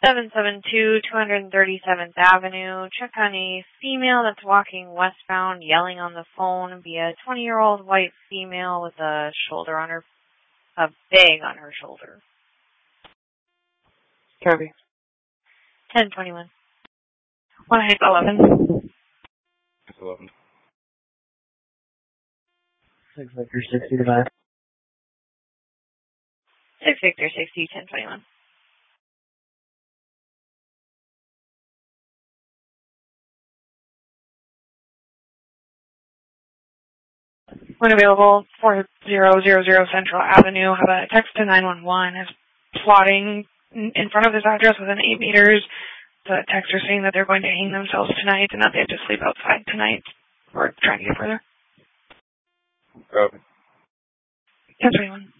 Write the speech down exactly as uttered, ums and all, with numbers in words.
seven seven two, two hundred thirty-seventh Avenue. Check on a female that's walking westbound, yelling on the phone. Be a twenty-year-old white female with a shoulder on her, a bag on her shoulder. Copy. ten twenty-one. One Heights eleven. eleven. Six Victor sixty to five. Six Victor sixty, ten twenty-one. When available, four zero zero zero Central Avenue. Have a text to nine one one. Is plotting in front of this address within eight meters. The texter saying that they're going to hang themselves tonight and that they have to sleep outside tonight or trying to get further. Copy. ten twenty-one.